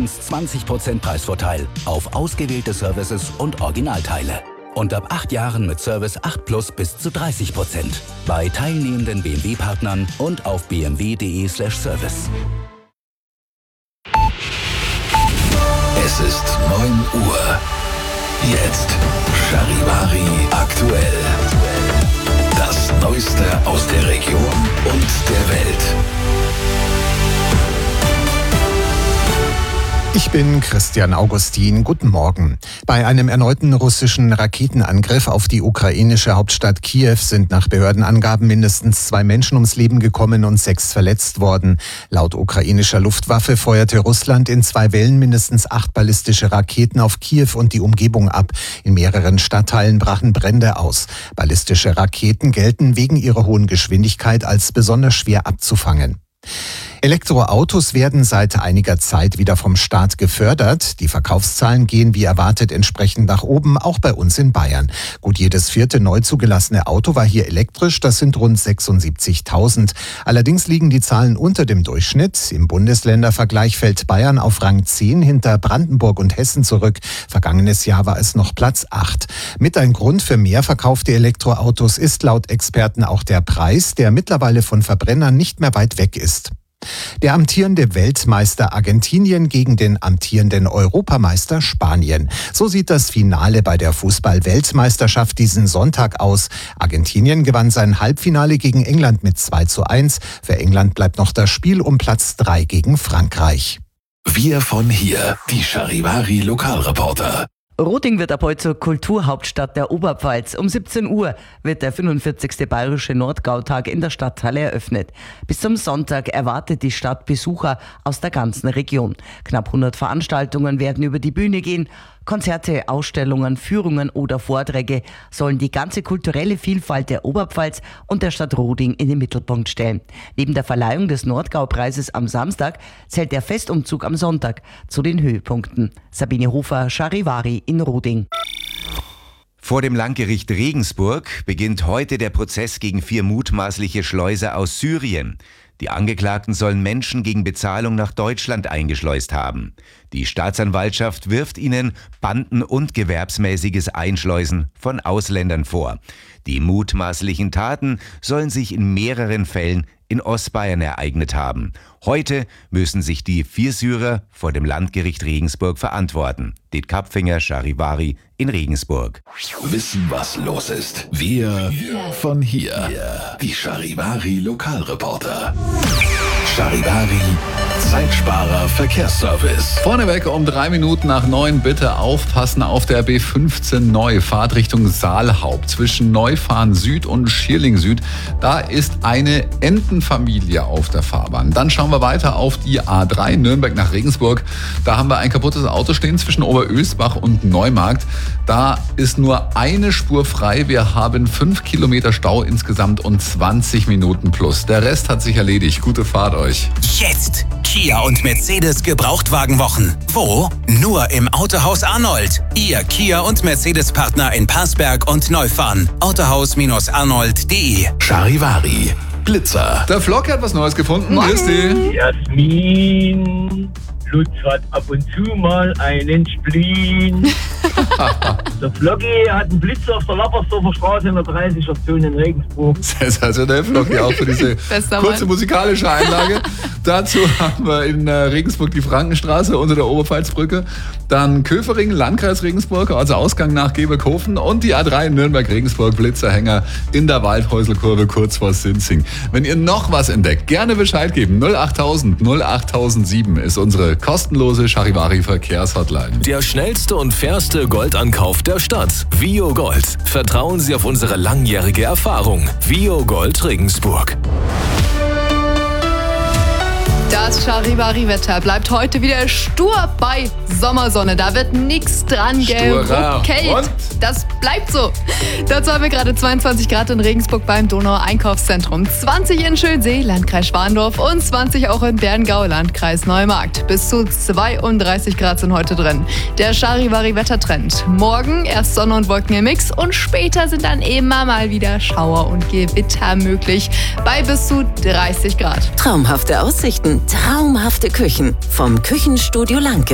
übrigens 20% Preisvorteil auf ausgewählte Services und Originalteile. Und ab 8 Jahren mit Service 8 Plus bis zu 30%. Bei teilnehmenden BMW-Partnern und auf bmw.de/service. Es ist 9 Uhr. Jetzt Charivari aktuell. Das Neueste aus der Region und der Welt. Ich bin Christian Augustin. Guten Morgen. Bei einem erneuten russischen Raketenangriff auf die ukrainische Hauptstadt Kiew sind nach Behördenangaben mindestens 2 Menschen ums Leben gekommen und 6 verletzt worden. Laut ukrainischer Luftwaffe feuerte Russland in 2 Wellen mindestens 8 ballistische Raketen auf Kiew und die Umgebung ab. In mehreren Stadtteilen brachen Brände aus. Ballistische Raketen gelten wegen ihrer hohen Geschwindigkeit als besonders schwer abzufangen. Elektroautos werden seit einiger Zeit wieder vom Staat gefördert. Die Verkaufszahlen gehen wie erwartet entsprechend nach oben, auch bei uns in Bayern. Gut jedes 4. neu zugelassene Auto war hier elektrisch, das sind rund 76.000. Allerdings liegen die Zahlen unter dem Durchschnitt. Im Bundesländervergleich fällt Bayern auf Rang 10 hinter Brandenburg und Hessen zurück. Vergangenes Jahr war es noch Platz 8. Mit ein Grund für mehr verkaufte Elektroautos ist laut Experten auch der Preis, der mittlerweile von Verbrennern nicht mehr weit weg ist. Der amtierende Weltmeister Argentinien gegen den amtierenden Europameister Spanien. So sieht das Finale bei der Fußball-Weltmeisterschaft diesen Sonntag aus. Argentinien gewann sein Halbfinale gegen England mit 2:1. Für England bleibt noch das Spiel um Platz 3 gegen Frankreich. Wir von hier, die Charivari Lokalreporter. Roding wird ab heute zur Kulturhauptstadt der Oberpfalz. Um 17 Uhr wird der 45. Bayerische Nordgautag in der Stadthalle eröffnet. Bis zum Sonntag erwartet die Stadt Besucher aus der ganzen Region. Knapp 100 Veranstaltungen werden über die Bühne gehen. Konzerte, Ausstellungen, Führungen oder Vorträge sollen die ganze kulturelle Vielfalt der Oberpfalz und der Stadt Roding in den Mittelpunkt stellen. Neben der Verleihung des Nordgau-Preises am Samstag zählt der Festumzug am Sonntag zu den Höhepunkten. Sabine Hofer, Charivari in Roding. Vor dem Landgericht Regensburg beginnt heute der Prozess gegen 4 mutmaßliche Schleuser aus Syrien. Die Angeklagten sollen Menschen gegen Bezahlung nach Deutschland eingeschleust haben. Die Staatsanwaltschaft wirft ihnen Banden- und gewerbsmäßiges Einschleusen von Ausländern vor. Die mutmaßlichen Taten sollen sich in mehreren Fällen in Ostbayern ereignet haben. Heute müssen sich die 4 Syrer vor dem Landgericht Regensburg verantworten. Det Kapfinger, Charivari in Regensburg. Wissen, was los ist. Wir von hier. Die Charivari Lokalreporter. Charivari Zeitsparer Verkehrsservice. Vorneweg um 3 Minuten nach 9 bitte aufpassen auf der B15 neu, Fahrt Richtung Saalhaupt. Zwischen Neufahren Süd und Schierling Süd, da ist eine Entenfamilie auf der Fahrbahn. Dann schauen wir weiter auf die A3 Nürnberg nach Regensburg. Da haben wir ein kaputtes Auto stehen zwischen Oberösbach und Neumarkt. Da ist nur eine Spur frei. Wir haben 5 Kilometer Stau insgesamt und 20 Minuten plus. Der Rest hat sich erledigt. Gute Fahrt euch. Jetzt Kia und Mercedes Gebrauchtwagenwochen. Wo? Nur im Autohaus Arnold. Ihr Kia und Mercedes Partner in Passberg und Neufahren. Autohaus-arnold.de. Charivari Blitzer. Der Flock hat was Neues gefunden. Grüß dich. Jasmin, Lutz hat ab und zu mal einen Spleen. Der Floggy hat einen Blitzer auf der Lappersdorfer Straße in der 30er Zone in Regensburg. Sensationell, Flocky, auch für diese kurze musikalische Einlage. Dazu haben wir in Regensburg die Frankenstraße unter der Oberpfalzbrücke. Dann Köfering, Landkreis Regensburg, also Ausgang nach Geberkofen. Und die A3 Nürnberg-Regensburg, Blitzerhänger in der Waldhäuselkurve kurz vor Sinzing. Wenn ihr noch was entdeckt, gerne Bescheid geben. 08000 08007 ist unsere kostenlose Charivari-Verkehrshotline. Der schnellste und fairste Goldankauf der Stadt. Vio Gold. Vertrauen Sie auf unsere langjährige Erfahrung. Vio Gold Regensburg. Das Charivari-Wetter bleibt heute wieder stur bei Sommersonne. Da wird nichts dran geruckelt. Das bleibt so. Dazu haben wir gerade 22 Grad in Regensburg beim Donau-Einkaufszentrum, 20 in Schönsee, Landkreis Schwandorf und 20 auch in Berngau, Landkreis Neumarkt. Bis zu 32 Grad sind heute drin. Der Charivari-Wettertrend. Morgen erst Sonne und Wolken im Mix und später sind dann immer mal wieder Schauer und Gewitter möglich bei bis zu 30 Grad. Traumhafte Aussichten, traumhafte Küchen vom Küchenstudio Lanke.